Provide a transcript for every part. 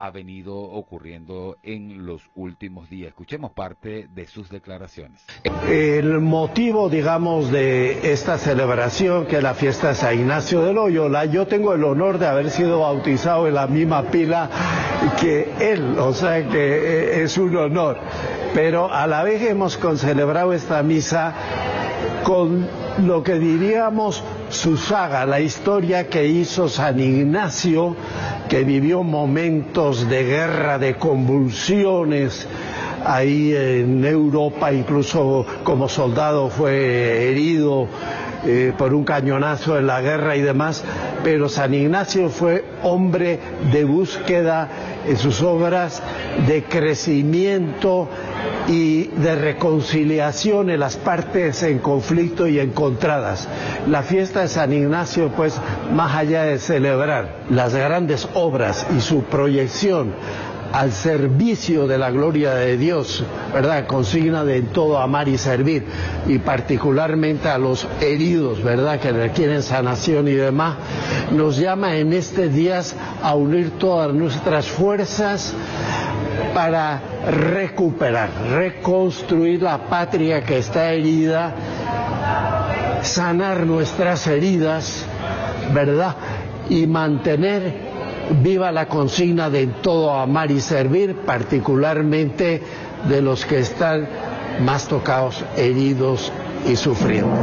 ha venido ocurriendo en los últimos días. Escuchemos parte de sus declaraciones. El motivo, digamos, de esta celebración, que es la fiesta de San Ignacio de Loyola, yo tengo el honor de haber sido bautizado en la misma pila que él, o sea que es un honor. Pero a la vez hemos celebrado esta misa con lo que diríamos su saga, la historia que hizo San Ignacio, que vivió momentos de guerra, de convulsiones ahí en Europa, incluso como soldado fue herido por un cañonazo en la guerra y demás, pero San Ignacio fue hombre de búsqueda en sus obras, de crecimiento y de reconciliación en las partes en conflicto y encontradas. La fiesta de San Ignacio, pues, más allá de celebrar las grandes obras y su proyección al servicio de la gloria de Dios, ¿verdad? Consigna de en todo amar y servir, y particularmente a los heridos, ¿verdad? Que requieren sanación y demás, nos llama en estos días a unir todas nuestras fuerzas para recuperar, reconstruir la patria que está herida, sanar nuestras heridas, ¿verdad? Y mantener viva la consigna de en todo amar y servir, particularmente de los que están más tocados, heridos y sufriendo.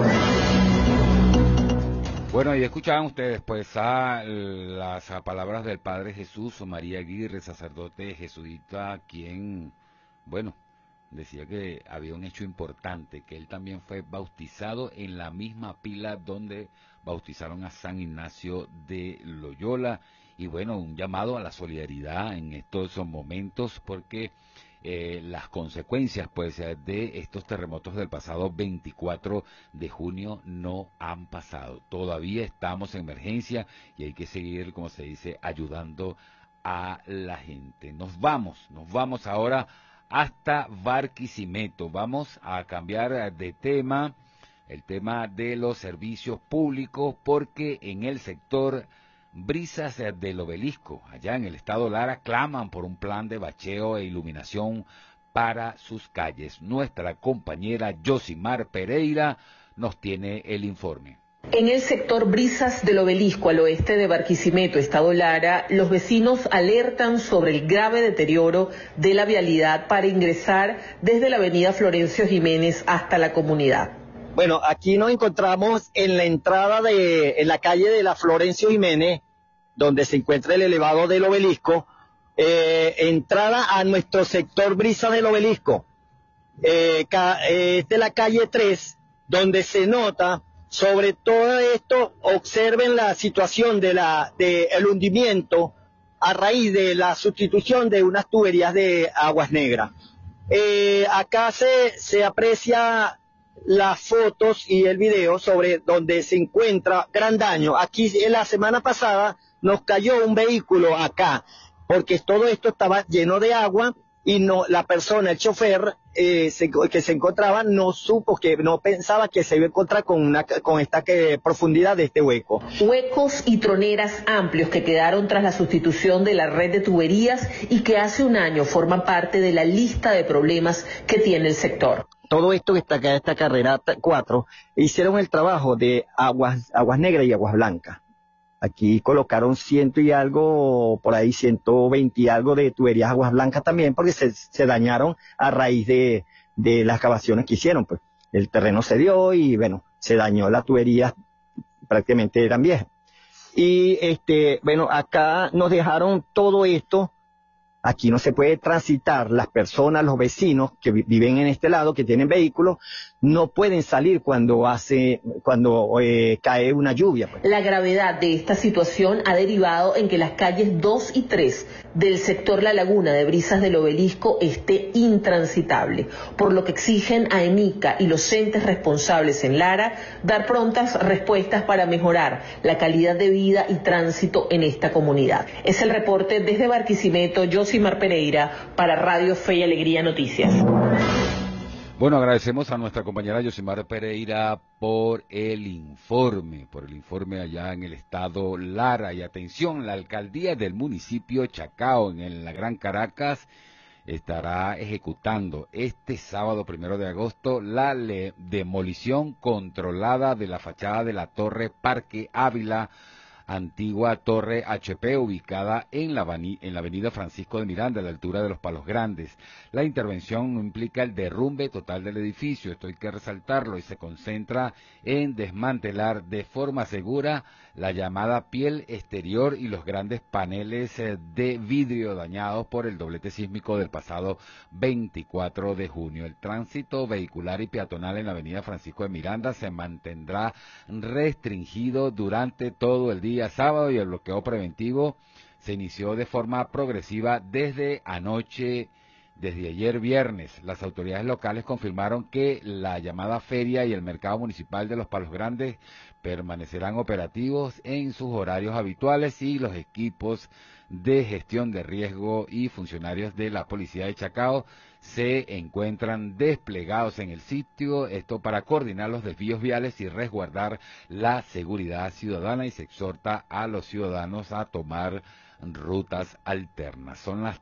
Bueno, y escuchaban ustedes pues a las palabras del Padre Jesús María Aguirre, sacerdote jesuita, quien, bueno, decía que había un hecho importante, que él también fue bautizado en la misma pila donde bautizaron a San Ignacio de Loyola. Y bueno, un llamado a la solidaridad en estos momentos, porque las consecuencias pues de estos terremotos del pasado 24 de junio no han pasado. Todavía estamos en emergencia y hay que seguir, como se dice, ayudando a la gente. Nos vamos ahora hasta Barquisimeto. Vamos a cambiar de tema, el tema de los servicios públicos, porque en el sector Brisas del Obelisco, allá en el estado Lara, claman por un plan de bacheo e iluminación para sus calles. Nuestra compañera Yosimar Pereira nos tiene el informe. En el sector Brisas del Obelisco, al oeste de Barquisimeto, estado Lara, los vecinos alertan sobre el grave deterioro de la vialidad para ingresar desde la avenida Florencio Jiménez hasta la comunidad. Bueno, aquí nos encontramos en la entrada en la calle de la Florencio Jiménez, donde se encuentra el elevado del Obelisco, entrada a nuestro sector Brisas del Obelisco. Es de la calle 3, donde se nota sobre todo esto. Observen la situación del hundimiento a raíz de la sustitución de unas tuberías de aguas negras. Acá se aprecia las fotos y el video sobre donde se encuentra gran daño. Aquí en la semana pasada nos cayó un vehículo acá, porque todo esto estaba lleno de agua y no, la persona, el chofer que se encontraba, no pensaba que se iba a encontrar con esta profundidad de este hueco. Huecos y troneras amplios que quedaron tras la sustitución de la red de tuberías y que hace un año forman parte de la lista de problemas que tiene el sector. Todo esto que está acá, esta carrera 4, hicieron el trabajo de aguas negras y aguas blancas. Aquí colocaron 100 y algo, por ahí 120 y algo de tuberías aguas blancas también, porque se dañaron a raíz de las excavaciones que hicieron. Pues el terreno se dio y bueno, se dañó, las tuberías prácticamente eran viejas. Y bueno, acá nos dejaron todo esto. Aquí no se puede transitar, las personas, los vecinos que viven en este lado, que tienen vehículos, no pueden salir cuando cae una lluvia. La gravedad de esta situación ha derivado en que las calles 2 y 3 del sector La Laguna de Brisas del Obelisco esté intransitable, por lo que exigen a EMICA y los entes responsables en Lara dar prontas respuestas para mejorar la calidad de vida y tránsito en esta comunidad. Es el reporte desde Barquisimeto, Yosimar Pereira, para Radio Fe y Alegría Noticias. Bueno, agradecemos a nuestra compañera Yosimar Pereira por el informe allá en el estado Lara. Y atención, la alcaldía del municipio Chacao, en la Gran Caracas, estará ejecutando este sábado 1 de agosto la demolición controlada de la fachada de la Torre Parque Ávila, antigua Torre HP, ubicada en la avenida Francisco de Miranda, a la altura de los Palos Grandes. La intervención no implica el derrumbe total del edificio, esto hay que resaltarlo, y se concentra en desmantelar de forma segura la llamada piel exterior y los grandes paneles de vidrio dañados por el doblete sísmico del pasado 24 de junio. El tránsito vehicular y peatonal en la avenida Francisco de Miranda se mantendrá restringido durante todo el día sábado, y el bloqueo preventivo se inició de forma progresiva desde ayer viernes. Las autoridades locales confirmaron que la llamada feria y el mercado municipal de los Palos Grandes permanecerán operativos en sus horarios habituales, y los equipos de gestión de riesgo y funcionarios de la Policía de Chacao se encuentran desplegados en el sitio, esto para coordinar los desvíos viales y resguardar la seguridad ciudadana, y se exhorta a los ciudadanos a tomar rutas alternas. Son las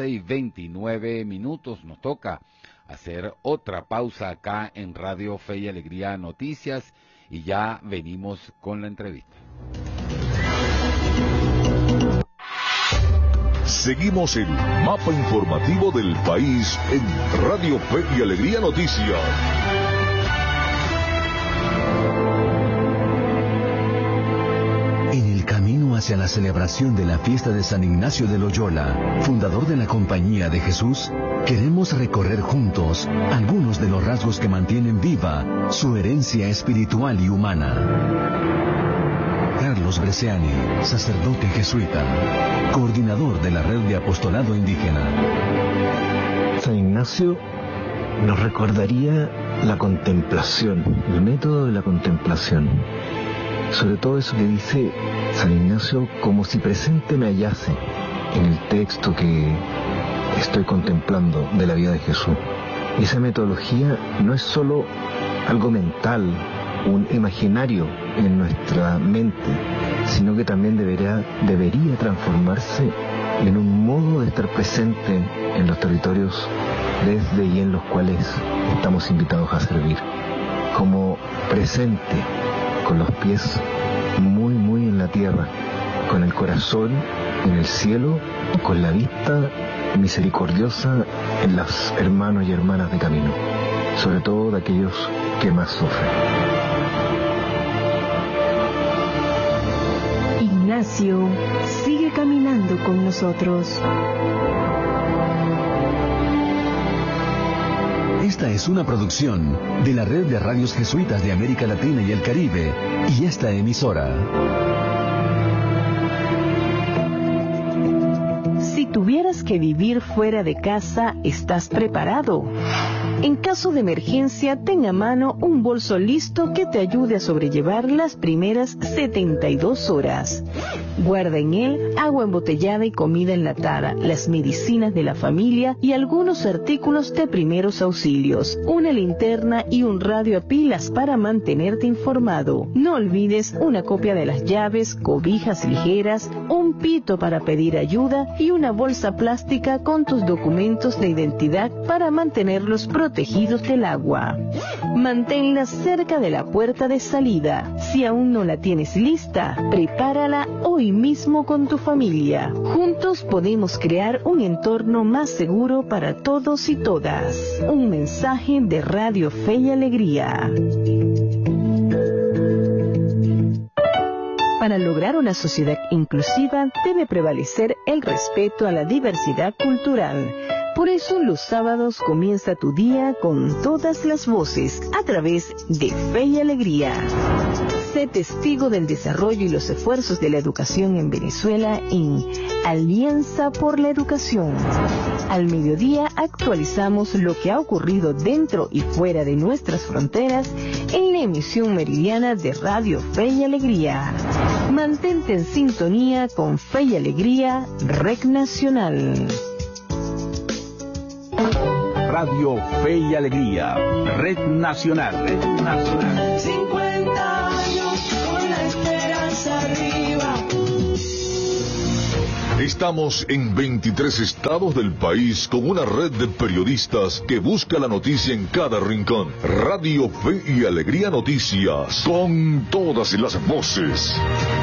12:29, nos toca hacer otra pausa acá en Radio Fe y Alegría Noticias, y ya venimos con la entrevista. Seguimos el mapa informativo del país en Radio Fe y Alegría Noticias. En el camino hacia la celebración de la fiesta de San Ignacio de Loyola, fundador de la Compañía de Jesús, queremos recorrer juntos algunos de los rasgos que mantienen viva su herencia espiritual y humana. Carlos Bresciani, sacerdote jesuita, coordinador de la Red de Apostolado Indígena. San Ignacio nos recordaría la contemplación, el método de la contemplación. Sobre todo eso que dice San Ignacio, como si presente me hallase en el texto que estoy contemplando de la vida de Jesús. Y esa metodología no es solo algo mental, un imaginario en nuestra mente, sino que también debería transformarse en un modo de estar presente en los territorios desde y en los cuales estamos invitados a servir. Como presente, con los pies muy muy en la tierra, con el corazón en el cielo, con la vista misericordiosa en los hermanos y hermanas de camino, sobre todo de aquellos que más sufren. Ignacio sigue caminando con nosotros. Esta es una producción de la Red de Radios Jesuitas de América Latina y el Caribe y esta emisora. Si tuvieras que vivir fuera de casa, ¿estás preparado? En caso de emergencia, ten a mano un bolso listo que te ayude a sobrellevar las primeras 72 horas. Guarda en él agua embotellada y comida enlatada, las medicinas de la familia y algunos artículos de primeros auxilios, una linterna y un radio a pilas para mantenerte informado. No olvides una copia de las llaves, cobijas ligeras, un pito para pedir ayuda y una bolsa plástica con tus documentos de identidad para mantenerlos protegidos del agua. Manténla cerca de la puerta de salida. Si aún no la tienes lista, prepárala hoy mismo con tu familia. Juntos podemos crear un entorno más seguro para todos y todas. Un mensaje de Radio Fe y Alegría. Para lograr una sociedad inclusiva debe prevalecer el respeto a la diversidad cultural. Por eso los sábados comienza tu día con todas las voces a través de Fe y Alegría. Sé testigo del desarrollo y los esfuerzos de la educación en Venezuela en Alianza por la Educación. Al mediodía actualizamos lo que ha ocurrido dentro y fuera de nuestras fronteras en la emisión meridiana de Radio Fe y Alegría. Mantente en sintonía con Fe y Alegría, Red Nacional. Radio Fe y Alegría, Red Nacional. Red Nacional. 50 años con la esperanza arriba. Estamos en 23 estados del país con una red de periodistas que busca la noticia en cada rincón. Radio Fe y Alegría Noticias, con todas las voces.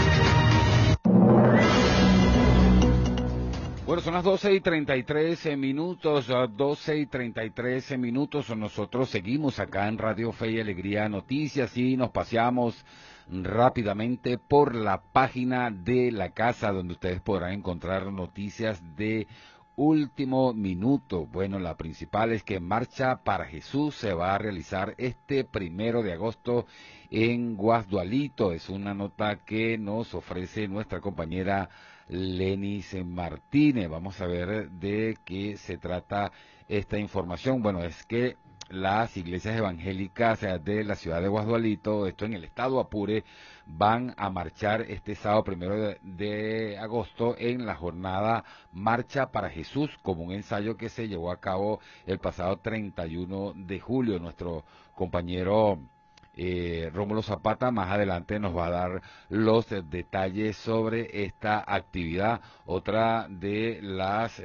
Bueno, son las 12:33 minutos, 12:33 minutos. Nosotros seguimos acá en Radio Fe y Alegría Noticias y nos paseamos rápidamente por la página de la casa, donde ustedes podrán encontrar noticias de último minuto. Bueno, la principal es que Marcha para Jesús se va a realizar este 1 de agosto en Guasdualito. Es una nota que nos ofrece nuestra compañera Lenis Martínez. Vamos a ver de qué se trata esta información. Bueno, es que las iglesias evangélicas de la ciudad de Guasdualito, esto en el estado Apure, van a marchar este sábado 1 de agosto en la jornada Marcha para Jesús, como un ensayo que se llevó a cabo el pasado 31 de julio. Nuestro compañero Rómulo Zapata más adelante nos va a dar los detalles sobre esta actividad. Otra de las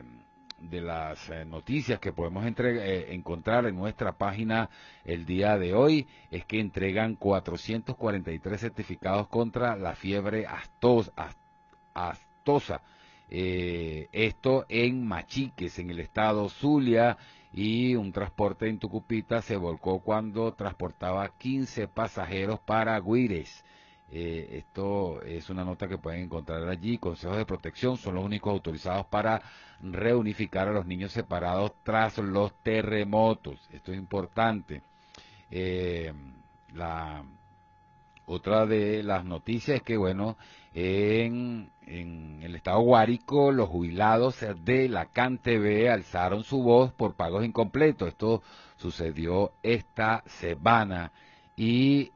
noticias que podemos encontrar en nuestra página el día de hoy es que entregan 443 certificados contra la fiebre aftosa. Esto en Machiques, en el estado Zulia, y un transporte en Tucupita se volcó cuando transportaba 15 pasajeros para Guires. Esto es una nota que pueden encontrar allí. Consejos de protección son los únicos autorizados para reunificar a los niños separados tras los terremotos. Esto es importante. La otra de las noticias es que, bueno, en el estado Guárico, los jubilados de la CanTV alzaron su voz por pagos incompletos. Esto sucedió esta semana. Y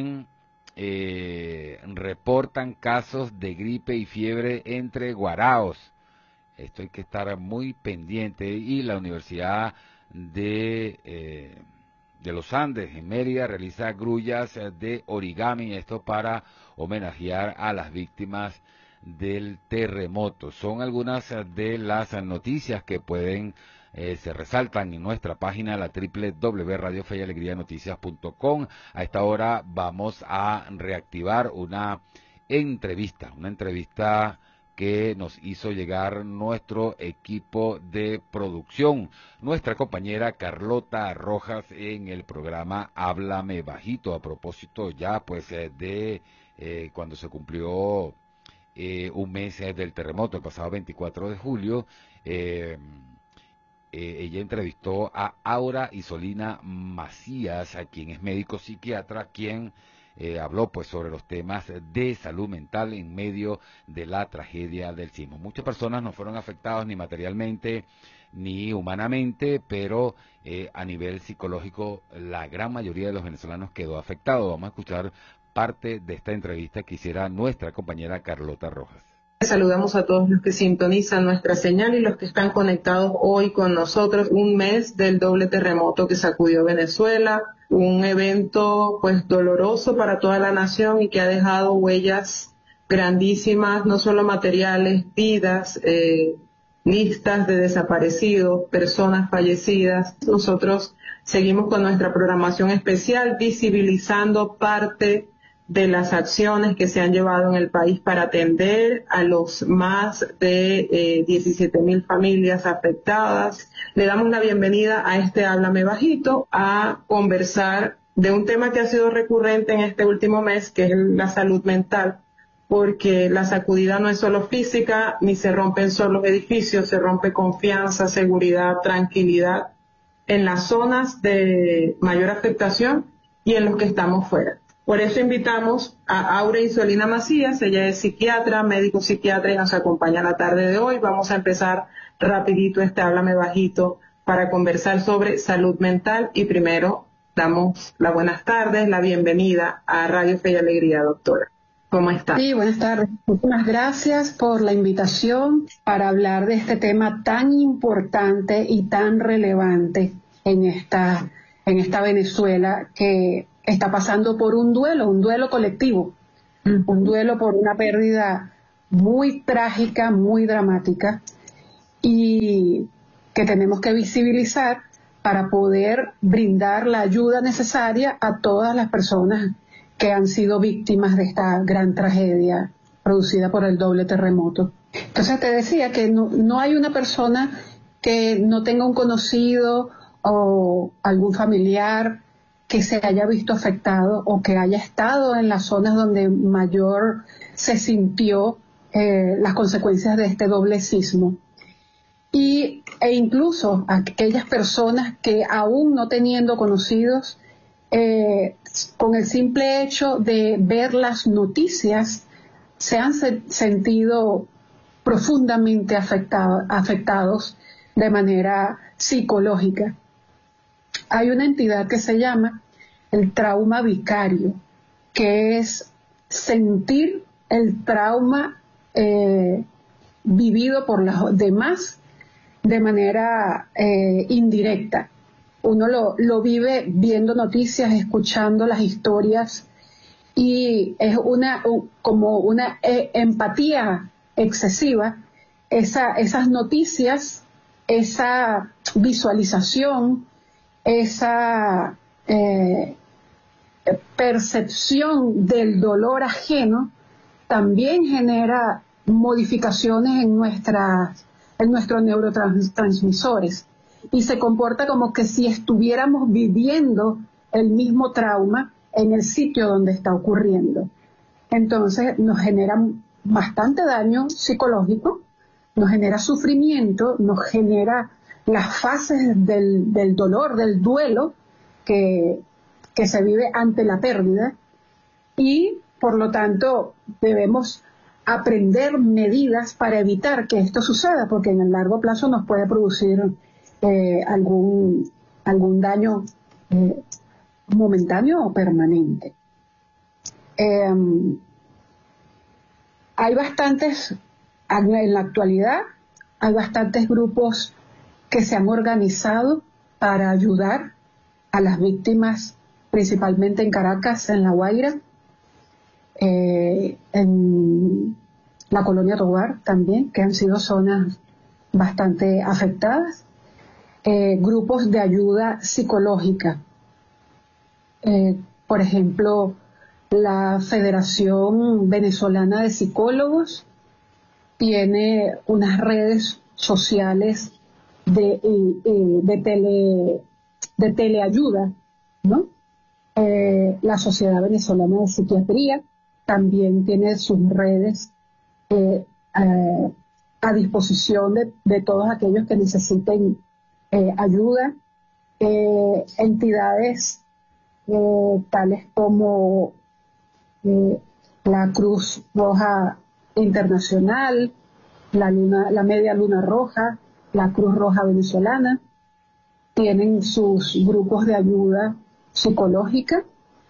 reportan casos de gripe y fiebre entre guaraos. Esto hay que estar muy pendiente. Y la Universidad de los Andes en Mérida realiza grullas de origami, esto para homenajear a las víctimas del terremoto. Son algunas de las noticias que se resaltan en nuestra página, la www.radiofeyalegrianoticias.com. A esta hora vamos a reactivar una entrevista que nos hizo llegar nuestro equipo de producción, nuestra compañera Carlota Rojas, en el programa Háblame Bajito, a propósito ya pues de cuando se cumplió un mes del terremoto, el pasado 24 de julio. Ella entrevistó a Aura Isolina Macías, a quien es médico psiquiatra, quien habló pues sobre los temas de salud mental en medio de la tragedia del sismo. Muchas personas no fueron afectadas ni materialmente ni humanamente, pero a nivel psicológico la gran mayoría de los venezolanos quedó afectado. Vamos a escuchar parte de esta entrevista que hiciera nuestra compañera Carlota Rojas. Saludamos a todos los que sintonizan nuestra señal y los que están conectados hoy con nosotros. Un mes del doble terremoto que sacudió Venezuela, un evento pues doloroso para toda la nación y que ha dejado huellas grandísimas, no solo materiales, vidas, listas de desaparecidos, personas fallecidas. Nosotros seguimos con nuestra programación especial, visibilizando parte de las acciones que se han llevado en el país para atender a los más de 17,000 familias afectadas. Le damos la bienvenida a este Háblame Bajito, a conversar de un tema que ha sido recurrente en este último mes, que es la salud mental, porque la sacudida no es solo física, ni se rompen solo edificios, se rompe confianza, seguridad, tranquilidad en las zonas de mayor afectación y en los que estamos fuera. Por eso invitamos a Aura Isolina Macías. Ella es psiquiatra, médico psiquiatra, y nos acompaña la tarde de hoy. Vamos a empezar rapidito este Háblame Bajito para conversar sobre salud mental, y primero damos las buenas tardes, la bienvenida a Radio Fe y Alegría, doctora. ¿Cómo está? Sí, buenas tardes. Muchas gracias por la invitación para hablar de este tema tan importante y tan relevante en esta Venezuela que está pasando por un duelo colectivo, un duelo por una pérdida muy trágica, muy dramática, y que tenemos que visibilizar para poder brindar la ayuda necesaria a todas las personas que han sido víctimas de esta gran tragedia producida por el doble terremoto. Entonces te decía que no hay una persona que no tenga un conocido o algún familiar que se haya visto afectado o que haya estado en las zonas donde mayor se sintió las consecuencias de este doble sismo. E incluso aquellas personas que aún no teniendo conocidos, con el simple hecho de ver las noticias, se han sentido profundamente afectados de manera psicológica. Hay una entidad que se llama el trauma vicario, que es sentir el trauma vivido por los demás de manera indirecta. Uno lo vive viendo noticias, escuchando las historias, y es como una empatía excesiva. Esas noticias, esa visualización, esa percepción del dolor ajeno también genera modificaciones en nuestros neurotransmisores, y se comporta como que si estuviéramos viviendo el mismo trauma en el sitio donde está ocurriendo. Entonces nos genera bastante daño psicológico, nos genera sufrimiento, nos genera las fases del dolor, del duelo que se vive ante la pérdida, y por lo tanto debemos aprender medidas para evitar que esto suceda, porque en el largo plazo nos puede producir algún daño momentáneo o permanente. Hay bastantes, en la actualidad, hay bastantes grupos que se han organizado para ayudar a las víctimas, principalmente en Caracas, en La Guaira, en la colonia Tovar también, que han sido zonas bastante afectadas. Grupos de ayuda psicológica. Por ejemplo, la Federación Venezolana de Psicólogos tiene unas redes sociales de teleayuda, ¿no? La Sociedad Venezolana de Psiquiatría también tiene sus redes a disposición de todos aquellos que necesiten ayuda. Entidades tales como la Cruz Roja Internacional, la Media Luna Roja, la Cruz Roja Venezolana, tienen sus grupos de ayuda psicológica.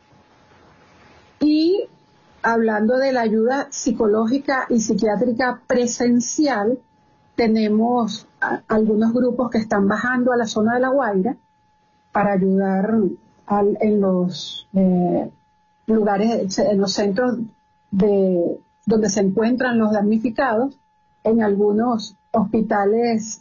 Y hablando de la ayuda psicológica y psiquiátrica presencial, tenemos algunos grupos que están bajando a la zona de La Guaira para ayudar en los lugares, en los centros donde se encuentran los damnificados, en algunos hospitales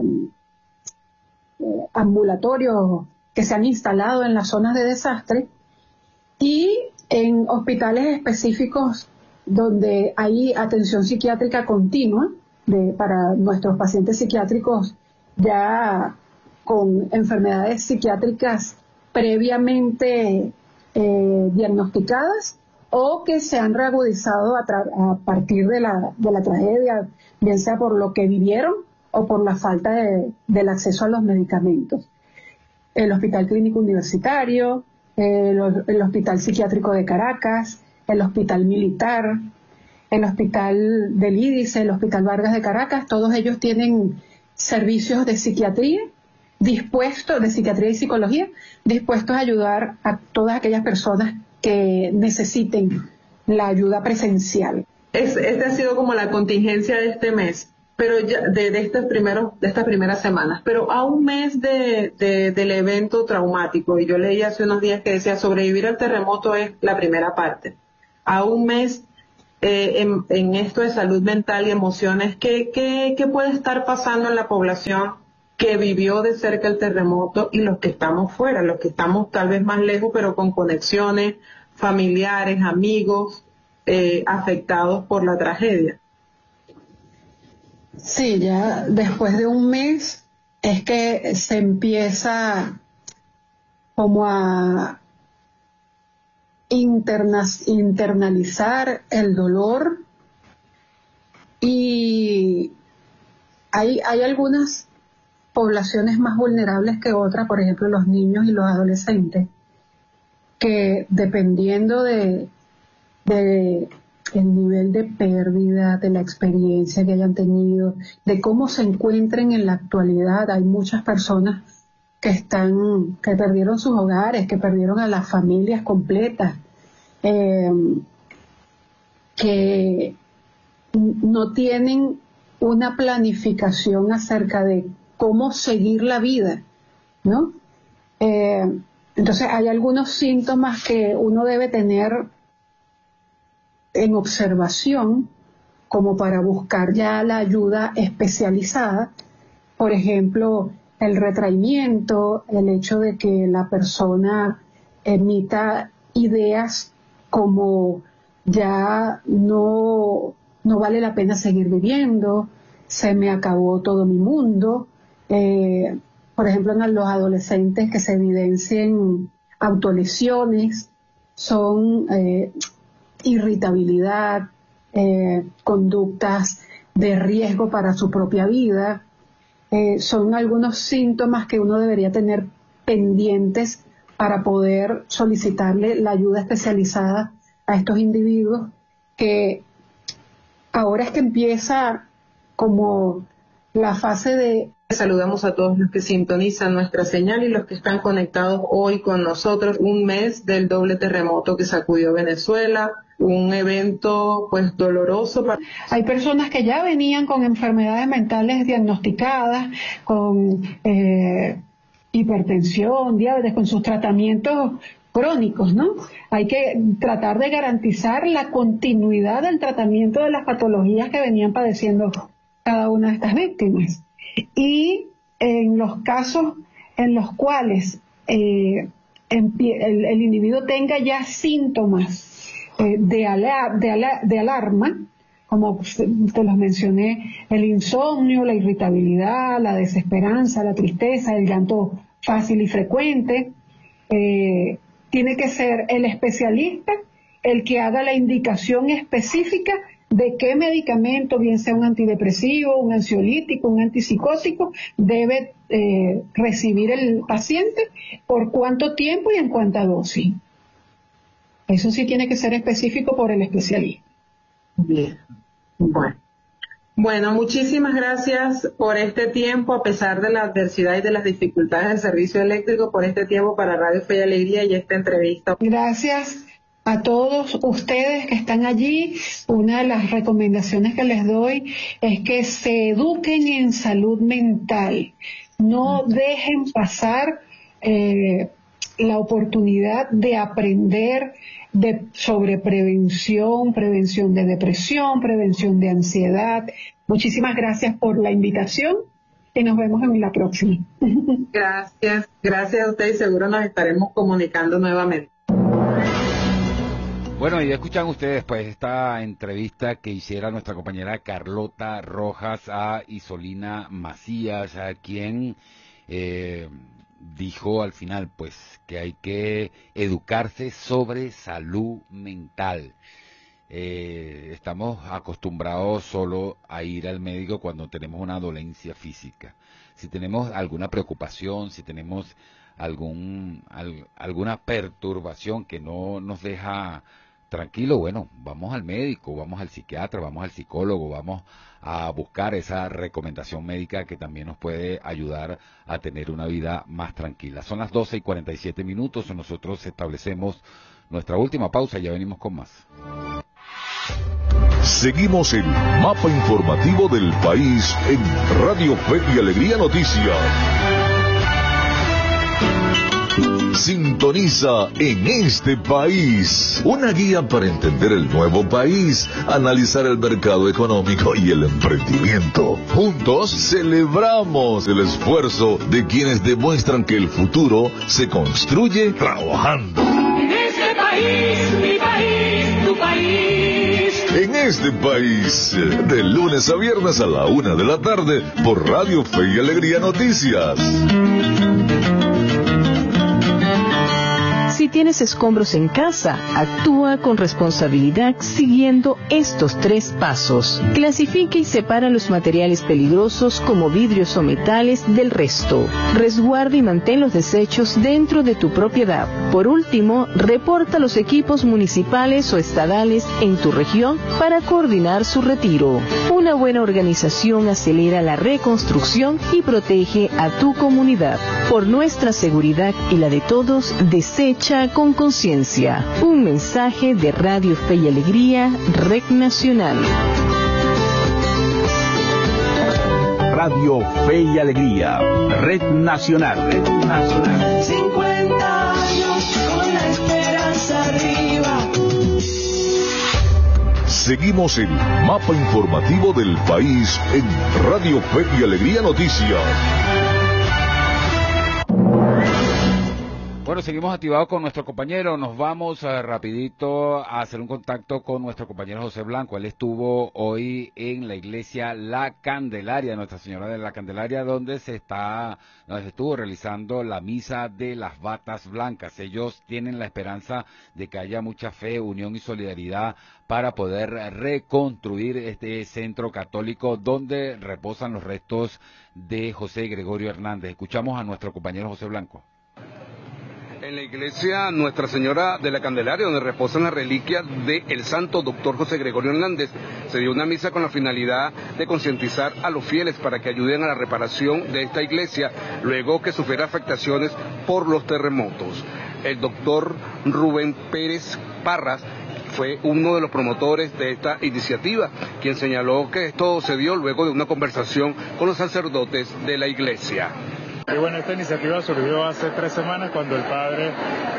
ambulatorios que se han instalado en las zonas de desastre, y en hospitales específicos donde hay atención psiquiátrica continua para nuestros pacientes psiquiátricos ya con enfermedades psiquiátricas previamente diagnosticadas o que se han reagudizado a partir de la tragedia, bien sea por lo que vivieron o por la falta del acceso a los medicamentos. El Hospital Clínico Universitario, el Hospital Psiquiátrico de Caracas, el Hospital Militar, el Hospital del Ídice, el Hospital Vargas de Caracas, todos ellos tienen servicios de psiquiatría de psiquiatría y psicología, dispuestos a ayudar a todas aquellas personas que necesiten la ayuda presencial. Este ha sido como la contingencia de este mes, pero ya de estas primeras semanas, pero a un mes del evento traumático, y yo leí hace unos días que decía sobrevivir al terremoto es la primera parte. A un mes en esto de salud mental y emociones, ¿qué puede estar pasando en la población que vivió de cerca el terremoto y los que estamos fuera, los que estamos tal vez más lejos, pero con conexiones familiares, amigos, afectados por la tragedia? Sí, ya después de un mes es que se empieza como a internalizar el dolor, y hay algunas poblaciones más vulnerables que otras, por ejemplo los niños y los adolescentes, que dependiendo de el nivel de pérdida, de la experiencia que hayan tenido, de cómo se encuentren en la actualidad, hay muchas personas que perdieron sus hogares, que perdieron a las familias completas, que no tienen una planificación acerca de cómo seguir la vida, ¿no? Entonces hay algunos síntomas que uno debe tener en observación como para buscar ya la ayuda especializada. Por ejemplo, el retraimiento, el hecho de que la persona emita ideas como ya no vale la pena seguir viviendo, se me acabó todo mi mundo. Por ejemplo, en los adolescentes que se evidencien autolesiones, son irritabilidad, conductas de riesgo para su propia vida. Son algunos síntomas que uno debería tener pendientes para poder solicitarle la ayuda especializada a estos individuos, que ahora es que empieza como la fase de... Saludamos a todos los que sintonizan nuestra señal y los que están conectados hoy con nosotros. Un mes del doble terremoto que sacudió Venezuela, un evento pues doloroso. Hay personas que ya venían con enfermedades mentales diagnosticadas, con hipertensión, diabetes, con sus tratamientos crónicos, ¿no? Hay que tratar de garantizar la continuidad del tratamiento de las patologías que venían padeciendo cada una de estas víctimas. Y en los casos en los cuales el individuo tenga ya síntomas de alarma, como te los mencioné, el insomnio, la irritabilidad, la desesperanza, la tristeza, el llanto fácil y frecuente, tiene que ser el especialista el que haga la indicación específica de qué medicamento, bien sea un antidepresivo, un ansiolítico, un antipsicótico, debe recibir el paciente, por cuánto tiempo y en cuánta dosis. Eso sí tiene que ser específico por el especialista. Bien, bueno, muchísimas gracias por este tiempo, a pesar de la adversidad y de las dificultades del servicio eléctrico, por este tiempo para Radio Fe y Alegría y esta entrevista. Gracias a todos ustedes que están allí. Una de las recomendaciones que les doy es que se eduquen en salud mental. No dejen pasar la oportunidad de aprender sobre prevención de depresión, prevención de ansiedad. Muchísimas gracias por la invitación y nos vemos en la próxima. Gracias a usted y seguro nos estaremos comunicando nuevamente. Bueno, y escuchan ustedes pues esta entrevista que hiciera nuestra compañera Carlota Rojas a Isolina Macías, a quien dijo al final pues que hay que educarse sobre salud mental. Estamos acostumbrados solo a ir al médico cuando tenemos una dolencia física. Si tenemos alguna preocupación, si tenemos alguna perturbación que no nos deja tranquilo, bueno, vamos al médico, vamos al psiquiatra, vamos al psicólogo, vamos a buscar esa recomendación médica que también nos puede ayudar a tener una vida más tranquila. Son las 12:47 minutos, nosotros establecemos nuestra última pausa y ya venimos con más. Seguimos el mapa informativo del país en Radio Fe y Alegría Noticias. Sintoniza En Este País, una guía para entender el nuevo país, analizar el mercado económico y el emprendimiento. Juntos celebramos el esfuerzo de quienes demuestran que el futuro se construye trabajando. En este país, mi país, tu país. En Este País, de lunes a viernes a la 1 de la tarde, por Radio Fe y Alegría Noticias. Si tienes escombros en casa, actúa con responsabilidad siguiendo estos 3 pasos. Clasifica y separa los materiales peligrosos como vidrios o metales del resto. Resguarda y mantén los desechos dentro de tu propiedad. Por último, reporta los equipos municipales o estadales en tu región para coordinar su retiro. Una buena organización acelera la reconstrucción y protege a tu comunidad. Por nuestra seguridad y la de todos, desecha con conciencia. Un mensaje de Radio Fe y Alegría, Red Nacional. Radio Fe y Alegría, Red Nacional. Red Nacional. 50 años con la esperanza arriba. Seguimos el mapa informativo del país en Radio Fe y Alegría Noticias. Bueno, seguimos activados con nuestro compañero. Nos vamos rapidito a hacer un contacto con nuestro compañero José Blanco. Él estuvo hoy en la iglesia La Candelaria, Nuestra Señora de la Candelaria, donde se estuvo realizando la misa de las batas blancas. Ellos tienen la esperanza de que haya mucha fe, unión y solidaridad para poder reconstruir este centro católico donde reposan los restos de José Gregorio Hernández. Escuchamos a nuestro compañero José Blanco. En la iglesia Nuestra Señora de la Candelaria, donde reposan las reliquias del santo doctor José Gregorio Hernández, se dio una misa con la finalidad de concientizar a los fieles para que ayuden a la reparación de esta iglesia luego que sufriera afectaciones por los terremotos. El doctor Rubén Pérez Parras fue uno de los promotores de esta iniciativa, quien señaló que esto se dio luego de una conversación con los sacerdotes de la iglesia. Y bueno, esta iniciativa surgió hace 3 semanas cuando el padre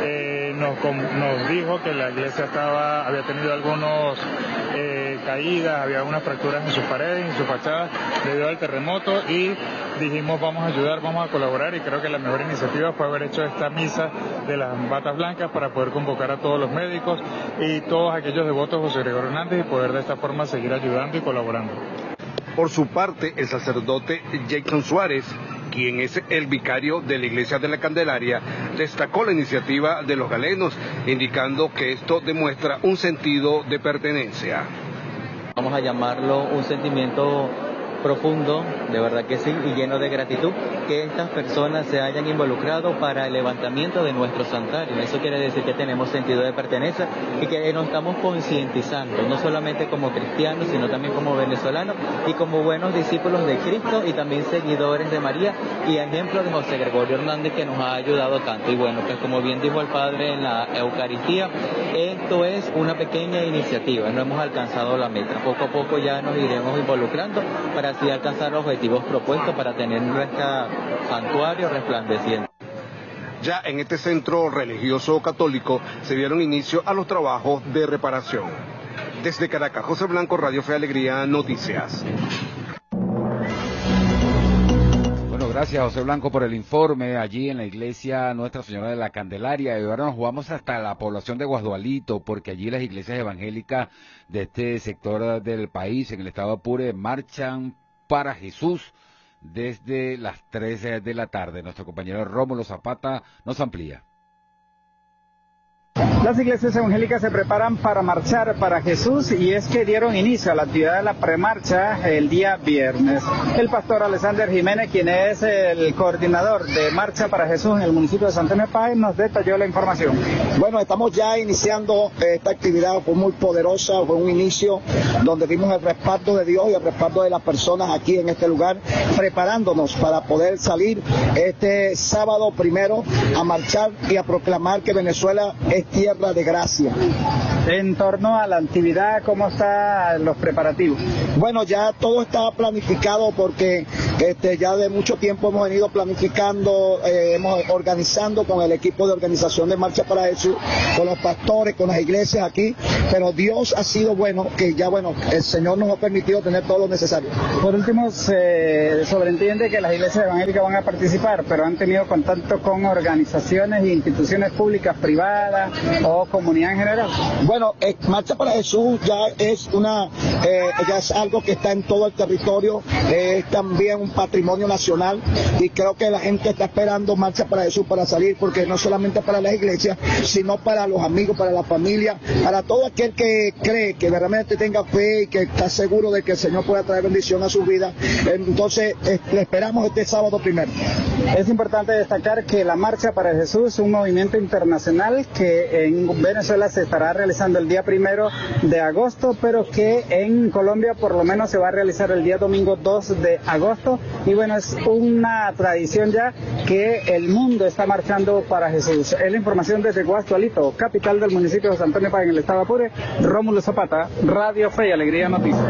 nos dijo que la iglesia había tenido algunas caídas, había algunas fracturas en sus paredes, en sus fachadas debido al terremoto, y dijimos vamos a ayudar, vamos a colaborar, y creo que la mejor iniciativa fue haber hecho esta misa de las batas blancas para poder convocar a todos los médicos y todos aquellos devotos de José Gregorio Hernández y poder de esta forma seguir ayudando y colaborando. Por su parte, el sacerdote Jason Suárez, quien es el vicario de la iglesia de la Candelaria, destacó la iniciativa de los galenos, indicando que esto demuestra un sentido de pertenencia. Vamos a llamarlo un sentimiento profundo, de verdad que sí, y lleno de gratitud, que estas personas se hayan involucrado para el levantamiento de nuestro santuario. Eso quiere decir que tenemos sentido de pertenencia y que nos estamos concientizando, no solamente como cristianos, sino también como venezolanos y como buenos discípulos de Cristo y también seguidores de María y ejemplos de José Gregorio Hernández, que nos ha ayudado tanto. Y bueno, pues como bien dijo el Padre en la Eucaristía, esto es una pequeña iniciativa, no hemos alcanzado la meta. Poco a poco ya nos iremos involucrando para así alcanzar los objetivos propuestos para tener nuestro santuario resplandeciente. Ya en este centro religioso católico se dieron inicio a los trabajos de reparación. Desde Caracas, José Blanco, Radio Fe y Alegría Noticias. Gracias, José Blanco, por el informe allí en la iglesia Nuestra Señora de la Candelaria. Y ahora nos vamos hasta la población de Guasdualito, porque allí las iglesias evangélicas de este sector del país, en el estado Apure, marchan para Jesús desde las 3 de la tarde. Nuestro compañero Rómulo Zapata nos amplía. Las iglesias evangélicas se preparan para marchar para Jesús, y es que dieron inicio a la actividad de la premarcha el día viernes. El pastor Alexander Jiménez, quien es el coordinador de Marcha para Jesús en el municipio de Santa Ana de Páez, nos detalló la información. Bueno, estamos ya iniciando esta actividad, fue muy poderosa, fue un inicio donde vimos el respaldo de Dios y el respaldo de las personas aquí en este lugar, preparándonos para poder salir este sábado primero a marchar y a proclamar que Venezuela es tierra tierra de gracia. En torno a la actividad, ¿cómo están los preparativos? Bueno, ya todo está planificado porque ya de mucho tiempo hemos venido planificando, organizando con el equipo de organización de Marcha para Jesús, con los pastores, con las iglesias aquí, pero Dios ha sido bueno, que ya el Señor nos ha permitido tener todo lo necesario. Por último, se sobreentiende que las iglesias evangélicas van a participar, pero han tenido contacto con organizaciones e instituciones públicas, privadas o comunidad en general. Bueno, Marcha para Jesús ya es ya es algo que está en todo el territorio, es también un patrimonio nacional y creo que la gente está esperando Marcha para Jesús para salir, porque no solamente para las iglesias, sino para los amigos, para la familia, para todo aquel que cree, que realmente tenga fe y que está seguro de que el Señor pueda traer bendición a su vida. Entonces, le esperamos este sábado primero. Es importante destacar que la Marcha para Jesús es un movimiento internacional que en Venezuela se estará realizando el día 1 de agosto, pero que en Colombia por lo menos se va a realizar el día domingo 2 de agosto. Y bueno, es una tradición ya que el mundo está marchando para Jesús. Es la información desde Guastualito, capital del municipio de San Antonio Páez, en el estado Apure. Rómulo Zapata, Radio Fe y Alegría Noticias.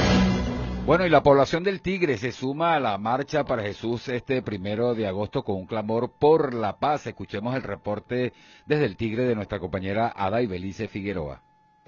Bueno, y la población del Tigre se suma a la Marcha para Jesús este 1 de agosto con un clamor por la paz. Escuchemos el reporte desde el Tigre de nuestra compañera Ada Ibelice Figueroa.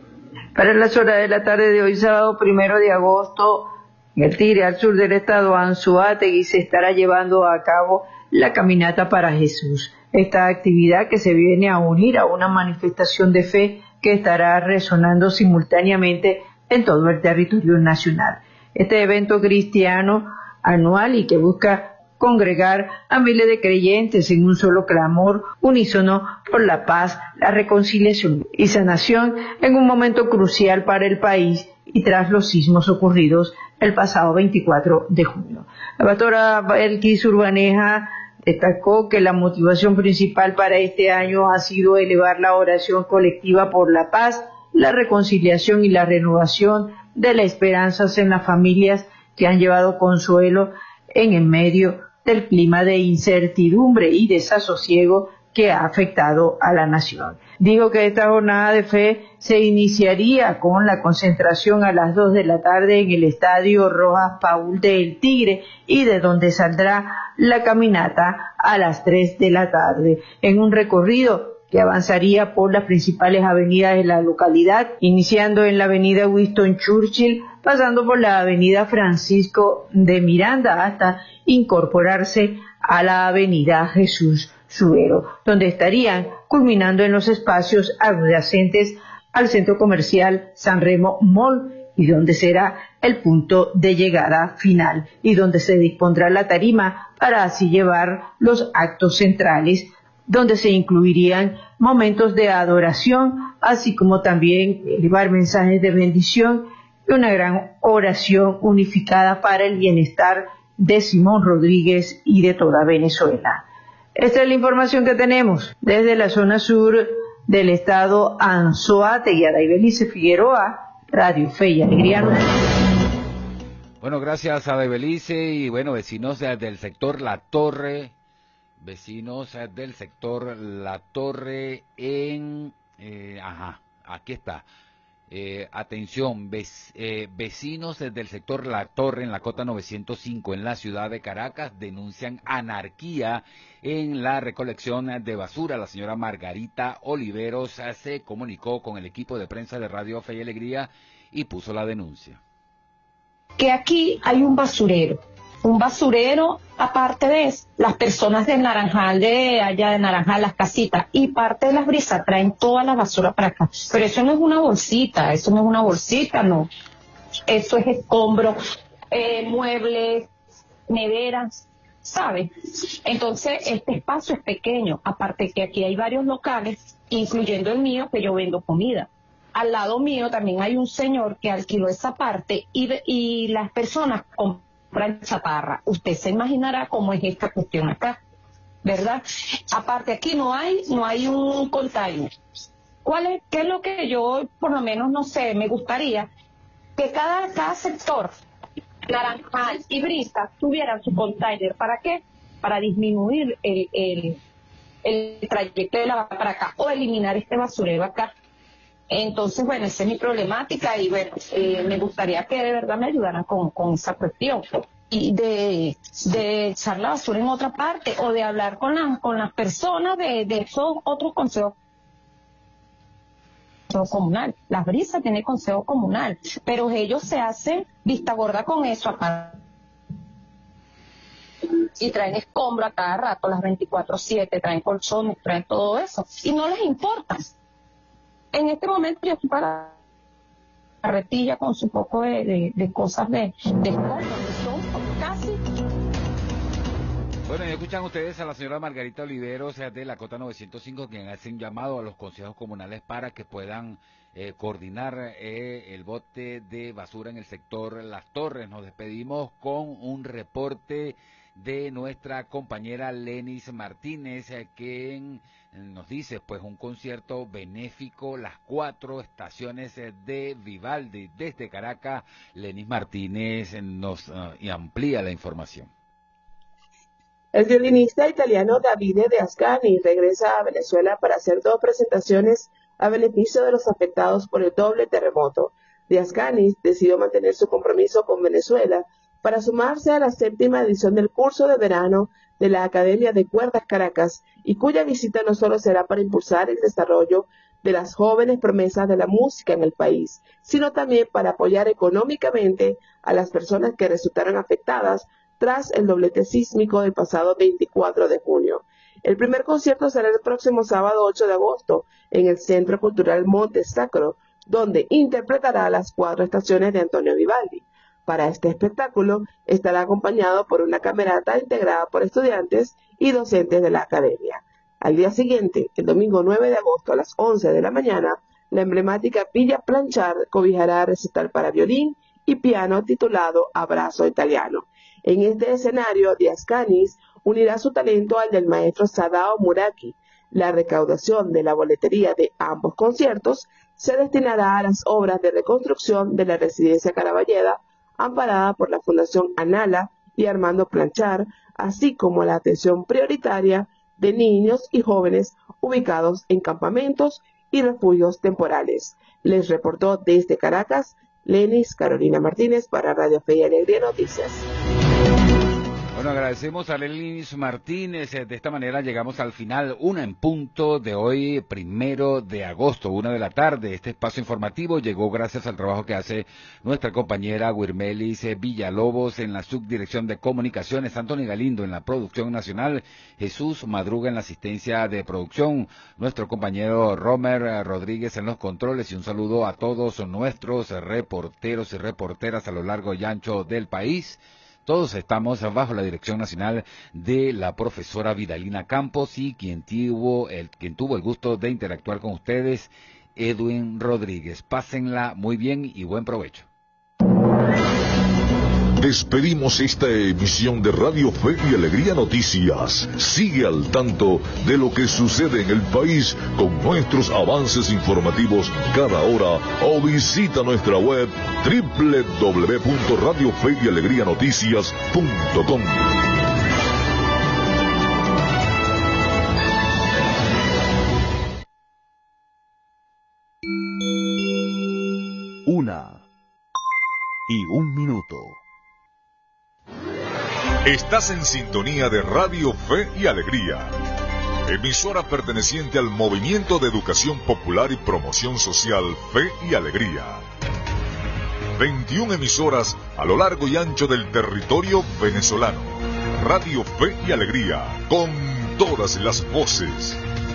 Para las horas de la tarde de hoy, sábado 1 de agosto, en el Tigre, al sur del estado Anzoátegui, se estará llevando a cabo la Caminata para Jesús. Esta actividad que se viene a unir a una manifestación de fe que estará resonando simultáneamente en todo el territorio nacional. Este evento cristiano anual y que busca congregar a miles de creyentes en un solo clamor unísono por la paz, la reconciliación y sanación en un momento crucial para el país y tras los sismos ocurridos el pasado 24 de junio. La pastora Belkis Urbaneja destacó que la motivación principal para este año ha sido elevar la oración colectiva por la paz, la reconciliación y la renovación de las esperanzas en las familias que han llevado consuelo en medio del clima de incertidumbre y desasosiego que ha afectado a la nación. Digo que esta jornada de fe se iniciaría con la concentración a las 2 de la tarde en el Estadio Rojas Paul del Tigre y de donde saldrá la caminata a las 3 de la tarde en un recorrido que avanzaría por las principales avenidas de la localidad, iniciando en la avenida Winston Churchill, pasando por la avenida Francisco de Miranda hasta incorporarse a la avenida Jesús Subero, donde estarían culminando en los espacios adyacentes al centro comercial San Remo Mall y donde será el punto de llegada final y donde se dispondrá la tarima para así llevar los actos centrales, donde se incluirían momentos de adoración, así como también elevar mensajes de bendición y una gran oración unificada para el bienestar de Simón Rodríguez y de toda Venezuela. Esta es la información que tenemos desde la zona sur del estado Anzoátegui. Ada Ibelice Figueroa, Radio Fe y Alegría. Bueno, gracias a Ibelice y bueno, vecinos del sector La Torre. Vecinos del sector La Torre aquí está. Atención, vecinos del sector La Torre en la Cota 905 en la ciudad de Caracas denuncian anarquía en la recolección de basura. La señora Margarita Oliveros se comunicó con el equipo de prensa de Radio Fe y Alegría y puso la denuncia. Que aquí hay un basurero, aparte de eso, las personas de Naranjal, de allá de Naranjal, las casitas, y parte de las brisas traen toda la basura para acá. Pero eso no es una bolsita, no. Eso es escombro, muebles, neveras, ¿sabe? Entonces, este espacio es pequeño, aparte que aquí hay varios locales, incluyendo el mío, que yo vendo comida. Al lado mío también hay un señor que alquiló esa parte y las personas compran chatarra. Usted se imaginará cómo es esta cuestión acá, ¿verdad? Aparte aquí no hay un container. ¿Qué es lo que yo, por lo menos, no sé, me gustaría? Que cada sector, Naranjal y Brisa, tuvieran su container. ¿Para qué? Para disminuir el trayecto de la vaca para acá o eliminar este basurero acá. Entonces, bueno, esa es mi problemática y bueno, me gustaría que de verdad me ayudaran con esa cuestión y de echar la basura en otra parte o de hablar con las personas de esos otros consejos comunal. Las Brisas tiene consejo comunal, pero ellos se hacen vista gorda con eso acá y traen escombro a cada rato, las 24/7, traen colchones, traen todo eso y no les importa. En este momento yo estoy para la carretilla con su poco de cosas de escombro, son casi. Bueno, y escuchan ustedes a la señora Margarita Oliveros de la Cota 905, quien hace un llamado a los consejos comunales para que puedan coordinar el bote de basura en el sector Las Torres. Nos despedimos con un reporte de nuestra compañera Lenis Martínez, quien nos dice pues un concierto benéfico, las 4 estaciones de Vivaldi. Desde Caracas, Lenis Martínez nos amplía la información. El violinista italiano Davide De Ascani regresa a Venezuela para hacer 2 presentaciones a beneficio de los afectados por el doble terremoto. De Ascani decidió mantener su compromiso con Venezuela para sumarse a la 7ª edición del curso de verano de la Academia de Cuerdas Caracas, y cuya visita no solo será para impulsar el desarrollo de las jóvenes promesas de la música en el país, sino también para apoyar económicamente a las personas que resultaron afectadas tras el doblete sísmico del pasado 24 de junio. El primer concierto será el próximo sábado 8 de agosto en el Centro Cultural Monte Sacro, donde interpretará las 4 estaciones de Antonio Vivaldi. Para este espectáculo estará acompañado por una camerata integrada por estudiantes y docentes de la academia. Al día siguiente, el domingo 9 de agosto a las 11 de la mañana, la emblemática Villa Planchard cobijará recital para violín y piano titulado Abrazo Italiano. En este escenario, De Ascani unirá su talento al del maestro Sadao Muraki. La recaudación de la boletería de ambos conciertos se destinará a las obras de reconstrucción de la residencia Caraballeda, amparada por la Fundación Anala y Armando Planchard, así como a la atención prioritaria de niños y jóvenes ubicados en campamentos y refugios temporales. Les reportó desde Caracas, Lenis Carolina Martínez para Radio Fe y Alegría Noticias. Bueno, agradecemos a Lenis Martínez. De esta manera llegamos al final, 1 en punto de hoy, 1 de agosto, 1 de la tarde. Este espacio informativo llegó gracias al trabajo que hace nuestra compañera Wirmelis Villalobos en la subdirección de comunicaciones, Antonio Galindo en la producción nacional, Jesús Madruga en la asistencia de producción, nuestro compañero Romer Rodríguez en los controles, y un saludo a todos nuestros reporteros y reporteras a lo largo y ancho del país. Todos estamos bajo la dirección nacional de la profesora Vidalina Campos y quien tuvo el gusto de interactuar con ustedes, Edwin Rodríguez. Pásenla muy bien y buen provecho. Despedimos esta emisión de Radio Fe y Alegría Noticias. Sigue al tanto de lo que sucede en el país con nuestros avances informativos cada hora o visita nuestra web www.radiofeyalegrianoticias.com. Una y un minuto. Estás en sintonía de Radio Fe y Alegría, emisora perteneciente al Movimiento de Educación Popular y Promoción Social Fe y Alegría. 21 emisoras a lo largo y ancho del territorio venezolano. Radio Fe y Alegría, con todas las voces.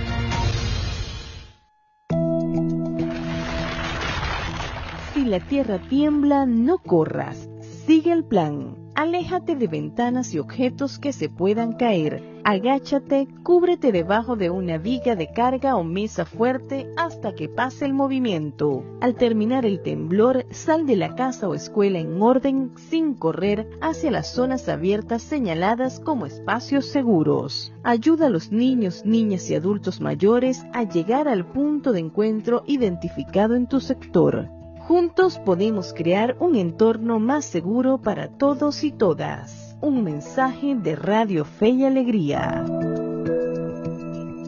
Si la tierra tiembla, no corras. Sigue el plan. Aléjate de ventanas y objetos que se puedan caer. Agáchate, cúbrete debajo de una viga de carga o mesa fuerte hasta que pase el movimiento. Al terminar el temblor, sal de la casa o escuela en orden, sin correr, hacia las zonas abiertas señaladas como espacios seguros. Ayuda a los niños, niñas y adultos mayores a llegar al punto de encuentro identificado en tu sector. Juntos podemos crear un entorno más seguro para todos y todas. Un mensaje de Radio Fe y Alegría.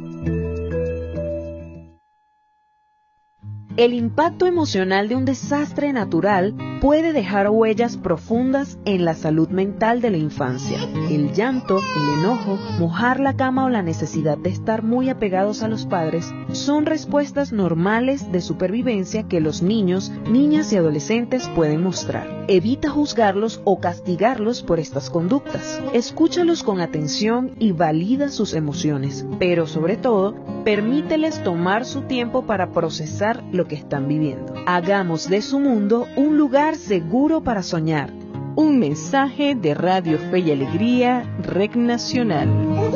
El impacto emocional de un desastre natural puede dejar huellas profundas en la salud mental de la infancia. El llanto, el enojo, mojar la cama o la necesidad de estar muy apegados a los padres son respuestas normales de supervivencia que los niños, niñas y adolescentes pueden mostrar. Evita juzgarlos o castigarlos por estas conductas. Escúchalos con atención y valida sus emociones, pero sobre todo, permíteles tomar su tiempo para procesar lo que están viviendo. Hagamos de su mundo un lugar seguro para soñar. Un mensaje de Radio Fe y Alegría, Red Nacional.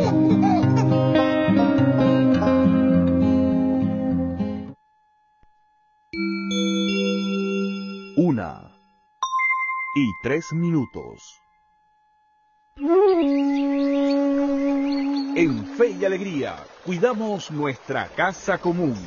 1:03. En Fe y Alegría, cuidamos nuestra casa común.